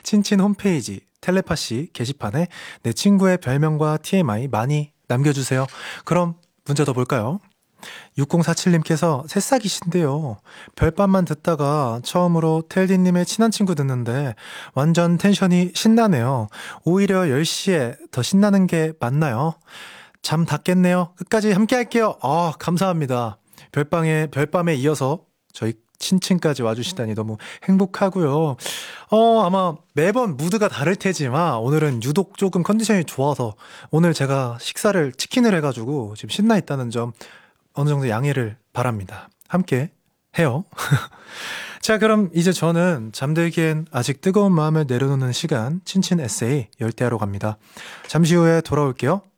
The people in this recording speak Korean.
친친 홈페이지 텔레파시 게시판에 내 친구의 별명과 TMI 많이 남겨주세요. 그럼 문제 더 볼까요? 6047님께서 새싹이신데요. 별밤만 듣다가 처음으로 텔디님의 친한 친구 듣는데 완전 텐션이 신나네요. 오히려 10시에 더 신나는 게 맞나요? 잠 닿겠네요. 끝까지 함께 할게요. 아, 감사합니다. 별밤에 이어서 저희 친친까지 와주시다니 너무 행복하고요. 아마 매번 무드가 다를 테지만 오늘은 유독 조금 컨디션이 좋아서 오늘 제가 치킨을 해가지고 지금 신나 있다는 점 어느 정도 양해를 바랍니다. 함께 해요. 자, 그럼 이제 저는 잠들기엔 아직 뜨거운 마음을 내려놓는 시간, 친친 에세이 열대하러 갑니다. 잠시 후에 돌아올게요.